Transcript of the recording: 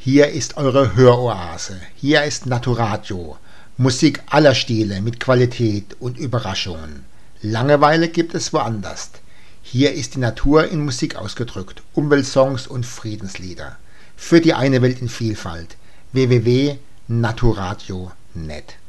Hier ist eure Höroase. Hier ist Naturadio. Musik aller Stile mit Qualität und Überraschungen. Langeweile gibt es woanders. Hier ist die Natur in Musik ausgedrückt. Umweltsongs und Friedenslieder. Für die eine Welt in Vielfalt. www.naturadio.net